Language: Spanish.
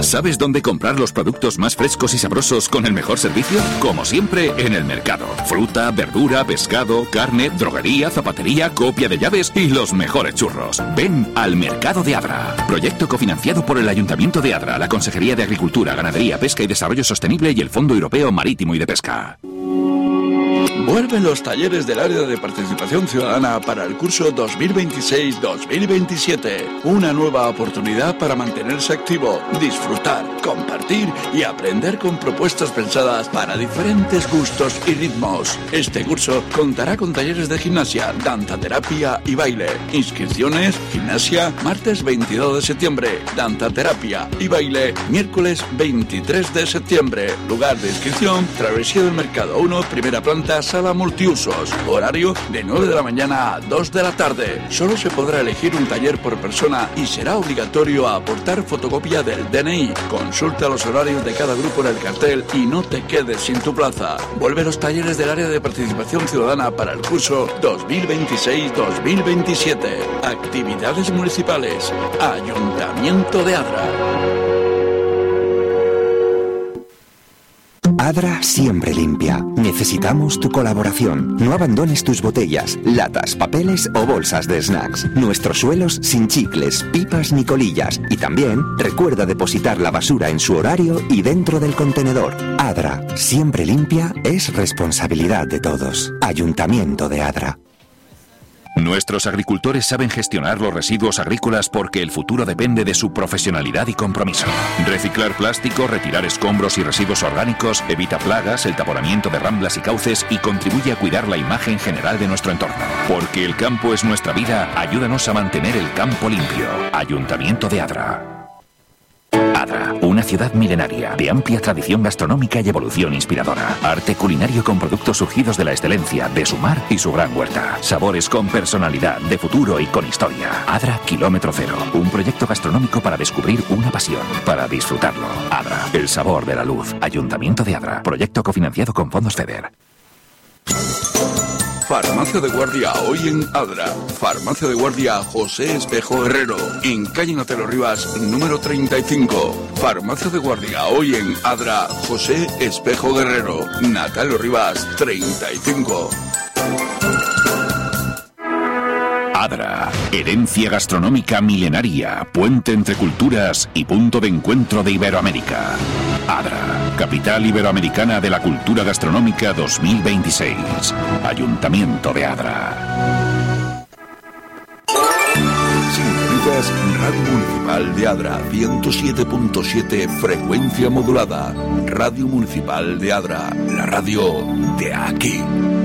¿Sabes dónde comprar los productos más frescos y sabrosos con el mejor servicio? Como siempre, en el mercado. Fruta, verdura, pescado, carne, droguería, zapatería, copia de llaves y los mejores churros. Ven al Mercado de Adra. Proyecto cofinanciado por el Ayuntamiento de Adra, la Consejería de Agricultura, Ganadería, Pesca y Desarrollo Sostenible y el Fondo Europeo Marítimo y de Pesca. Vuelven los talleres del área de participación ciudadana para el curso 2026-2027. Una nueva oportunidad para mantenerse activo, disfrutar, compartir y aprender con propuestas pensadas para diferentes gustos y ritmos. Este curso contará con talleres de gimnasia, danzaterapia y baile. Inscripciones: gimnasia, martes 22 de septiembre. Danzaterapia y baile, miércoles 23 de septiembre. Lugar de inscripción: Travesía del Mercado 1, primera planta, sala multiusos. Horario de 9 de la mañana a 2 de la tarde. Solo se podrá elegir un taller por persona y será obligatorio aportar fotocopia del DNI. Consulta los horarios de cada grupo en el cartel y no te quedes sin tu plaza. Vuelve los talleres del área de participación ciudadana para el curso 2026-2027. Actividades municipales. Ayuntamiento de Adra. Adra siempre limpia. Necesitamos tu colaboración. No abandones tus botellas, latas, papeles o bolsas de snacks. Nuestros suelos sin chicles, pipas ni colillas. Y también recuerda depositar la basura en su horario y dentro del contenedor. Adra, siempre limpia, es responsabilidad de todos. Ayuntamiento de Adra. Nuestros agricultores saben gestionar los residuos agrícolas porque el futuro depende de su profesionalidad y compromiso. Reciclar plástico, retirar escombros y residuos orgánicos, evita plagas, el taponamiento de ramblas y cauces y contribuye a cuidar la imagen general de nuestro entorno. Porque el campo es nuestra vida, ayúdanos a mantener el campo limpio. Ayuntamiento de Adra. Adra, una ciudad milenaria, de amplia tradición gastronómica y evolución inspiradora. Arte culinario con productos surgidos de la excelencia, de su mar y su gran huerta. Sabores con personalidad, de futuro y con historia. Adra Kilómetro Cero, un proyecto gastronómico para descubrir una pasión, para disfrutarlo. Adra, el sabor de la luz. Ayuntamiento de Adra, proyecto cofinanciado con fondos FEDER. Farmacia de Guardia hoy en Adra. Farmacia de Guardia José Espejo Herrero, en calle Natero Rivas, número 35. Farmacia de Guardia hoy en Adra José Espejo Guerrero, Natero Rivas, 35. Adra, herencia gastronómica milenaria, puente entre culturas y punto de encuentro de Iberoamérica. Adra, capital iberoamericana de la cultura gastronómica 2026. Ayuntamiento de Adra. Sintonizas Radio Municipal de Adra, 107.7 frecuencia modulada. Radio Municipal de Adra, la radio de aquí.